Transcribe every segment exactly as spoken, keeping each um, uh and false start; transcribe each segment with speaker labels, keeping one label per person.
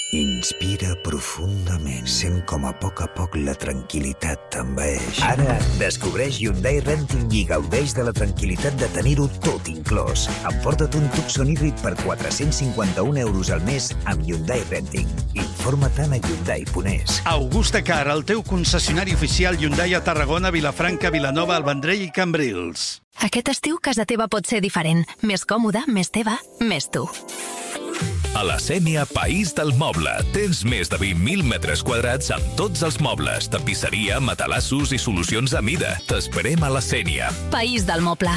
Speaker 1: Inspira profundament. Sent com a poc a poc la tranquil·litat t'envaeix. Ara descobreix Hyundai Renting i gaudeix de la tranquil·litat de tenir-ho tot inclòs. Emporta't un Tucson híbrid per quatre-cents cinquanta-un euros al mes amb Hyundai Renting. Informa-te'n a Hyundai punt es.
Speaker 2: Augusta Car, el teu concessionari oficial Hyundai a Tarragona, Vilafranca, Vilanova, el Vendrell i Cambrils.
Speaker 3: Aquest estiu casa teva pot ser diferent. Més còmoda, més teva, més tu.
Speaker 4: A la Sénia, País del Moble. Tens més de vint mil metres quadrats amb tots els mobles, tapisseria, matalassos i solucions a mida. T'esperem a la Sénia.
Speaker 3: País del Moble.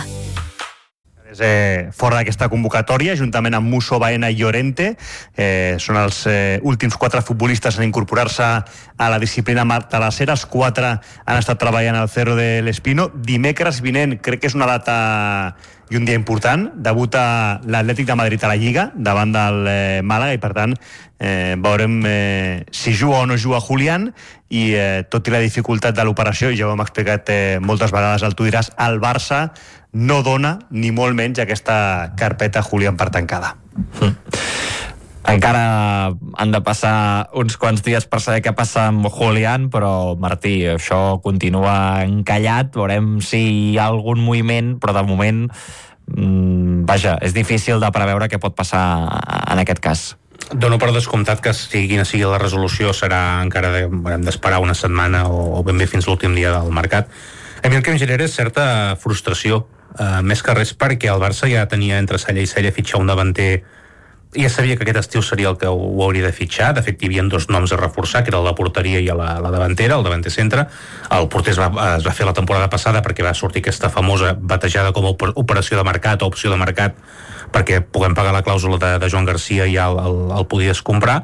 Speaker 5: Eh, fora d'aquesta convocatòria, juntament amb Musso, Baena i Llorente, eh, són els eh, últims quatre futbolistes en incorporar-se a la disciplina matalassera. Els quatre han estat treballant al Cerro de l'Espino. Dimecres vinent, crec que és una data i un dia important, debuta l'Atlètic de Madrid a la Lliga davant del eh, Màlaga, i per tant eh, veurem eh, si juga o no juga Julián, i eh, tot i la dificultat de l'operació, ja ho hem explicat eh, moltes vegades al Tu diràs, el Barça no dona ni molt menys aquesta carpeta Julián per tancada.
Speaker 6: Mm. Encara han de passar uns quants dies per saber què passa amb Julián, però Martí, això continua encallat. Veurem si hi ha algun moviment, però de moment mmm, vaja, és difícil de preveure què pot passar en aquest cas.
Speaker 7: Dono per descomptat que sigui quina sigui la resolució, serà encara de, hem d'esperar una setmana o, o ben bé fins l'últim dia del mercat. A mi el que em genera és certa frustració, eh, més que res perquè el Barça ja tenia entre cella i cella fitxar un davanter. Ja sabia que aquest estiu seria el que ho, ho hauria de fitxar. De fet, hi havia dos noms a reforçar, que era la porteria i la, la davantera, el davanter centre. El porter es va, es va fer la temporada passada perquè va sortir aquesta famosa batejada com a operació de mercat o opció de mercat, perquè puguem pagar la clàusula de, de Joan Garcia i ja el, el, el podies comprar.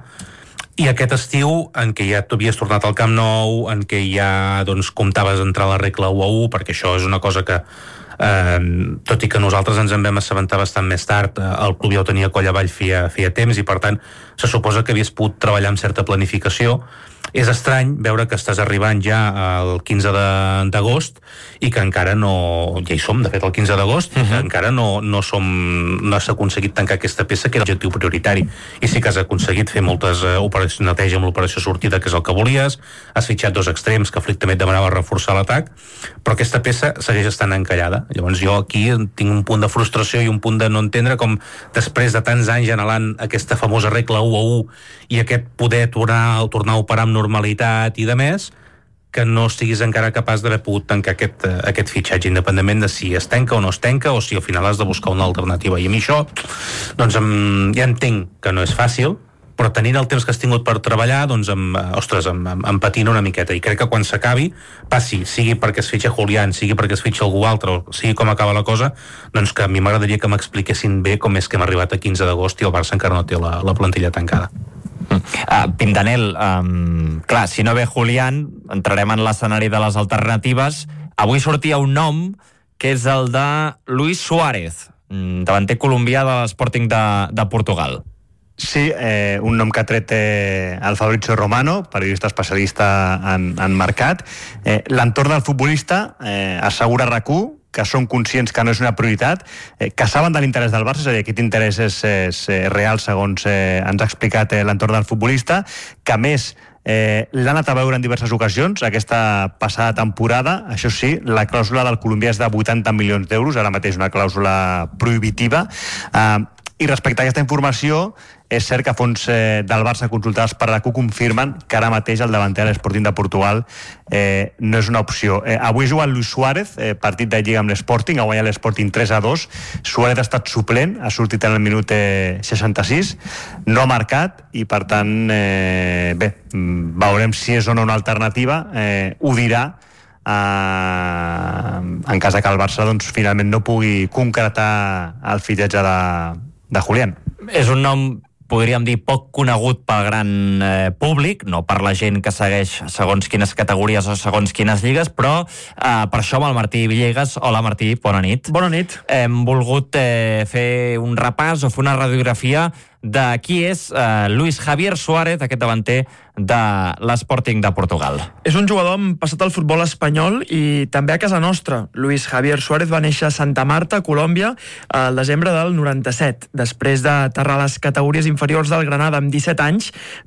Speaker 7: I aquest estiu, en què ja t'havies tornat al Camp Nou, en què ja doncs, comptaves entrar a la regla u a u, perquè això és una cosa que Eh, tot i que nosaltres ens en vam assabentar bastant més tard, eh, el club ja ho tenia coll avall feia, feia temps, i per tant se suposa que havies pogut treballar amb certa planificació. És estrany veure que estàs arribant ja al quinze d'agost i que encara no... ja hi som, de fet, el quinze d'agost, uh-huh. que encara no, no som... no s'ha aconseguit tancar aquesta peça, que era l'objectiu prioritari. I sí que has aconseguit fer moltes eh, operacions neteja amb l'operació sortida, que és el que volies, has fitxat dos extrems, que Flick també et demanava reforçar l'atac, però aquesta peça segueix estant encallada. Llavors jo aquí tinc un punt de frustració i un punt de no entendre com després de tants anys anhelant aquesta famosa regla u a u i aquest poder tornar, tornar a operar amb normalitat i de més, que no estiguis encara capaç d'haver pogut tancar aquest, aquest fitxatge, independentment de si es tanca o no es tanca, o si al final has de buscar una alternativa. I a mi això, doncs em, ja entenc que no és fàcil, però tenint el temps que has tingut per treballar, doncs em, ostres, em, em, em patina una miqueta, i crec que quan s'acabi, passi, sigui perquè es fitxa Julián, sigui perquè es fitxa algú altre, o sigui com acaba la cosa, doncs que a mi m'agradaria que m'expliquessin bé com és que hem arribat a quinze d'agost i el Barça encara no té la, la plantilla tancada.
Speaker 6: Uh, Pintanel, um, clar, si no ve Julián, entrarem en l'escenari de les alternatives. Avui sortia un nom que és el de Luis Suárez, davanter colombià de l'Sporting de, de Portugal.
Speaker 5: Sí, eh, un nom que ha tret eh, el Fabrizio Romano, periodista especialista en, en mercat. Eh, L'entorn del futbolista eh, assegura a RAC1 que són conscients que no és una prioritat, eh, que saben de l'interès del Barça, és a dir, aquest interès és, és, és real, segons eh, ens ha explicat eh, l'entorn del futbolista, que a més eh, l'ha anat a veure en diverses ocasions aquesta passada temporada. Això sí, la clàusula del colombià és de vuitanta milions d'euros, ara mateix una clàusula prohibitiva. Eh, I respecte a aquesta informació, és cert que fons eh, del Barça consultades per RAC1 confirmen que ara mateix el davanter de l'Sporting de Portugal eh, no és una opció. Eh, avui juga Luis Suárez, eh, partit de Lliga amb l'Sporting, ha guanyat l'Sporting tres a dos. Suárez ha estat suplent, ha sortit en el minut eh, seixanta-sis, no ha marcat, i per tant, eh, bé, veurem si és o no una alternativa. Eh, ho dirà eh, en cas que el Barça doncs, finalment no pugui concretar el fitxatge de, de Julián.
Speaker 6: És un nom, podríem dir, poc conegut pel gran eh, públic, no per la gent que segueix segons quines categories o segons quines lligues, però eh, per això amb el Martí Villegas. Hola, Martí, bona nit.
Speaker 8: Bona nit.
Speaker 6: Hem volgut eh, fer un repàs o fer una radiografia de qui és eh, Luis Javier Suárez, aquest davanter de l'Sporting de Portugal.
Speaker 8: És un jugador amb passat al futbol espanyol i també a casa nostra. Luis Javier Suárez va néixer a Santa Marta, Colòmbia, al desembre del noranta-set. Després d'aterrar a les categories inferiors del Granada amb disset anys,